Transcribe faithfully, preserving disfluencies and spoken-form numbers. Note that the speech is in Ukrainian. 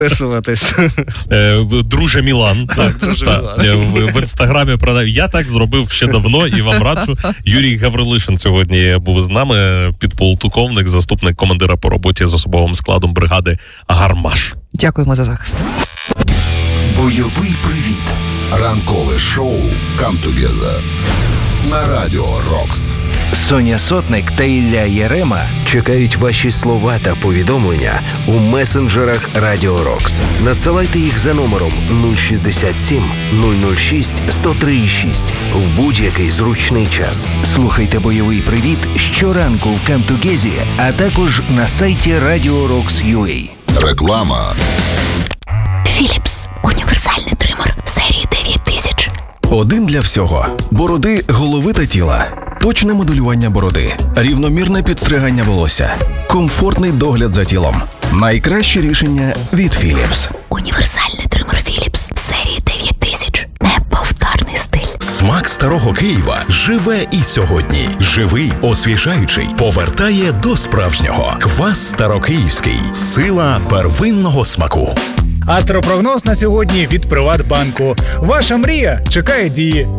підписуватись. Друже Мілан. Так, друже Мілан. В інстаграмі продав. Я так зробив ще давно і вам раджу. Юрій Гаврилишин сьогодні був з нами, підполковник, заступник командира по роботі з особовим складом бригади «Гармаш». Дякуємо за захист. Бойовий привіт. Ранкове шоу «Come Together» на Радіо Рокс. Соня Сотник та Ілля Єрема чекають ваші слова та повідомлення у месенджерах Радіо Рокс. Надсилайте їх за номером нуль шістдесят сім нуль нуль шість сто три шість в будь-який зручний час. Слухайте бойовий привіт щоранку в Come Together, а також на сайті Radio Rocks ю а. Реклама. Філіпс. Універсальний тример серії дев'ять тисяч. Один для всього. Бороди, голови та тіла. Точне моделювання бороди. Рівномірне підстригання волосся. Комфортний догляд за тілом. Найкраще рішення від Philips. Універсальний тример Філіпс серії дев'ять тисяч. Неповторний стиль. Смак старого Києва живе і сьогодні. Живий, освіжаючий, повертає до справжнього. Квас старокиївський. Сила первинного смаку. Астропрогноз на сьогодні від Приватбанку. Ваша мрія чекає дії.